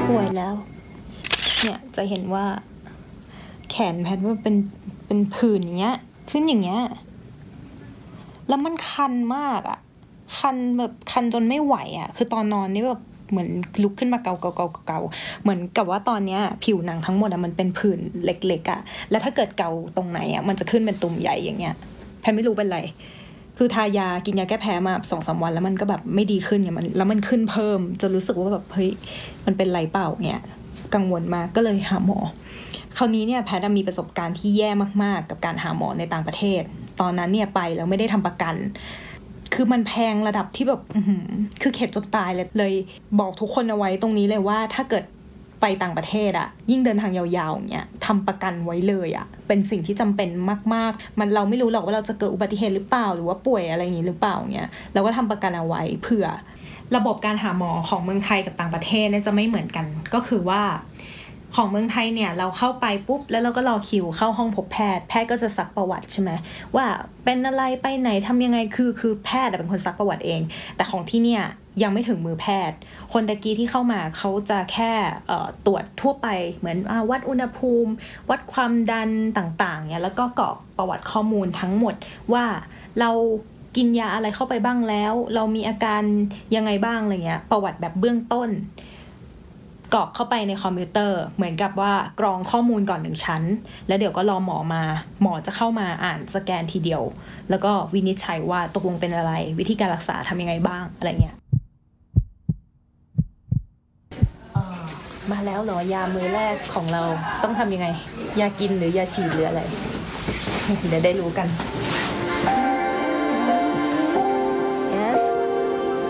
ป่วยแล้วเนี่ยจะเห็นว่าแขนแพทว่าเป็นผื่นอย่างเงี้ยขึ้นอย่างเงี้ยแล้วมันคันมากอ่ะคันแบบคันจนไม่ไหวอ่ะคือตอนนอนนี่แบบเหมือนลุกขึ้นมาเกาเหมือนกับว่าตอนเนี้ยผิวหนังทั้งหมดอ่ะมันเป็นผื่นเล็กๆอ่ะแล้วถ้าเกิดเกาตรงไหนอ่ะมันจะขึ้นเป็นตุ่มใหญ่อย่างเงี้ยแพทไม่รู้เป็นไรคือทายากินยาแก้แพ้มา 2-3 วันแล้วมันก็แบบไม่ดีขึ้นเนี่ยมันขึ้นเพิ่มจนรู้สึกว่าแบบเฮ้ยมันเป็นไรเปล่าเนี่ยกังวลมากก็เลยหาหมอคราวนี้เนี่ยแพทย์มีประสบการณ์ที่แย่มากๆกับการหาหมอในต่างประเทศตอนนั้นเนี่ยไปแล้วไม่ได้ทำประกันคือมันแพงระดับที่แบบคือเข็ดจนตายเลยบอกทุกคนเอาไว้ตรงนี้เลยว่าถ้าเกิดไปต่างประเทศอะยิ่งเดินทางยาวๆเนี่ยทำประกันไว้เลยอะเป็นสิ่งที่จำเป็นมากๆมันเราไม่รู้หรอกว่าเราจะเกิดอุบัติเหตุหรือเปล่าหรือว่าป่วยอะไรอย่างนี้หรือเปล่าเนี่ยเราก็ทำประกันเอาไว้เผื่อระบบการหาหมอของเมืองไทยกับต่างประเทศเนี่ยจะไม่เหมือนกันก็คือว่าของเมืองไทยเนี่ยเราเข้าไปปุ๊บแล้วเราก็รอคิวเข้าห้องพบแพทย์ก็จะซักประวัติใช่ไหมว่าเป็นอะไรไปไหนทำยังไงคือแพทย์เป็นคนซักประวัติเองแต่ของที่เนี่ยยังไม่ถึงมือแพทย์คนตะกี้ที่เข้ามาเขาจะแค่ตรวจทั่วไปเหมือนวัดอุณหภูมิวัดความดันต่างๆเนี่ยแล้วก็กรอกประวัติข้อมูลทั้งหมดว่าเรากินยาอะไรเข้าไปบ้างแล้วเรามีอาการยังไงบ้างอะไรเงี้ยประวัติแบบเบื้องต้นกรอกเข้าไปในคอมพิวเตอร์เหมือนกับว่ากรองข้อมูลก่อน1ชั้นแล้วเดี๋ยวก็รอหมอมาหมอจะเข้ามาอ่านสแกนทีเดียวแล้วก็วินิจฉัยว่าตกลงเป็นอะไรวิธีการรักษาทำยังไงบ้างอะไรเงี้ยมาแล้วเหรอยามื้อแรกของเราต้องทำยังไงยากินหรือยาฉีดหรืออะไรเดี๋ยวได้รู้กัน